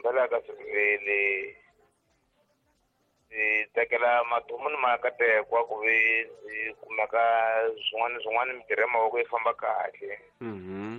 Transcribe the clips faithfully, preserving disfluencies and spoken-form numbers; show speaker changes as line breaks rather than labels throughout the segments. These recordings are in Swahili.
kumbela ka sivele e tekela mathumuni makate kwa ku ve kumeka swin'wana swin'wana mitirho mavoko yi famba kahle
mhm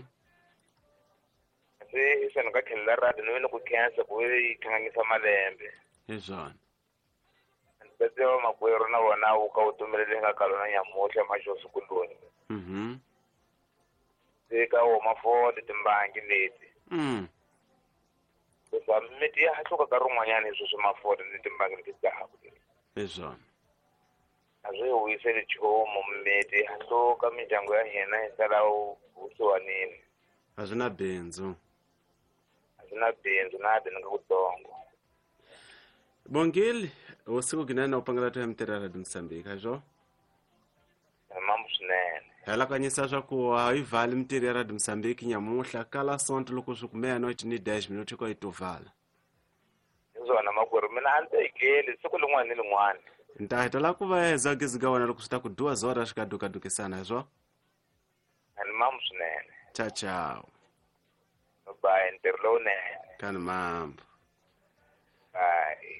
se se nga tlhela ra dino ni ku cancer ku ve yi tlhanganyisa malembe
izona
ndzi va makwerhu na wona u ka utumelele nga kalona nyamuhla maxo sikuloni
mhm
se ka wo mafole timbangi leti
mm
sa miti ya hluka ka rin'wanyana hi swi mafole ni timbangi leti dzahaku
izona
a swi wiseli chomo mmeti hluka mindyangu ya hina hi sala vusiwanini
a swi na bindzu
a swi na bindzu na dini nga kutsongo
Bongile usiku kinene upangela to emtirha Radio Mozambique ajo
mamu swinene
halakanyisa swa ku hayivali mitirho ya Radio Mozambique nyamuhla kala sonto loko swi kumea no ni dash minuti ko itovala
izona makwerhu mina a ndzi tekeli siku lin'wana ni lin'wana
nta la ku va heza giziga wena loko swi ta ku duwa zora swi ka duka dukisana ajo
ani mamu swinene
ciao ciao
bye ntirho lowunene
kana mambo
bye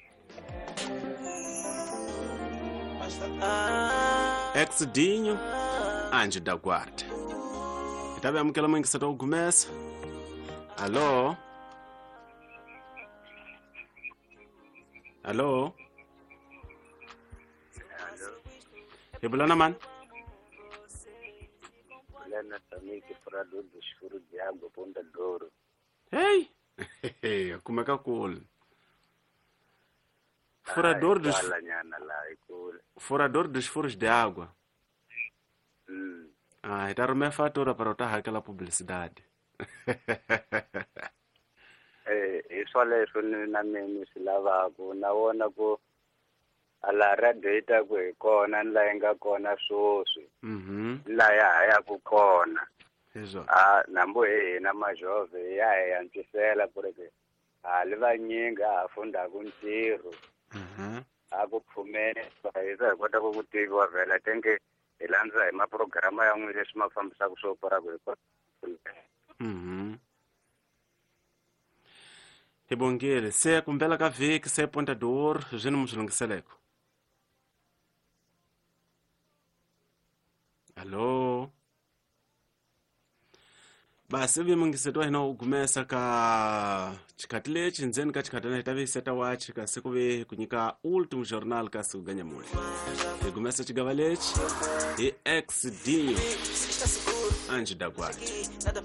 ex dinho anje da guarda itabe amukela mwingisa to ugumesa allo allo Ibulana man
Lena Tamiki Frado do Shuru Diabo Ponta Douro.
Hey kumeka cool Furador dos Furador dos furos de água.
Hum.
Ah, então a minha fatura para outra aquela publicidade.
Eh, isso olha isso na menu se lava com na ona com ala radeta com kona la enga kona soso.
Mhm.
La ya ya ku kona.
Eso.
Ah, nambo eh na majove ya ya antisela porque a leva nyinga afunda kuntiro.
Mhm.
Akuphumene bayisa kodwa kokutiwa vela tenge elanza ema programa ya n'wina leswi ma fambisa ku swo pora ku
Mhm. Ibongile se kumbela ka viki se Ponta Douro zwini musilungiseleko. Allo. Basi vi mungisetwa hina ugumesa ka chikati lechi ndzeni ka chikati na hitavi seta wachi ka siku vi kunyika ultimo jornal ka siku ganya muli. Igumesa chigava lechi i ex dinho anje da guarda.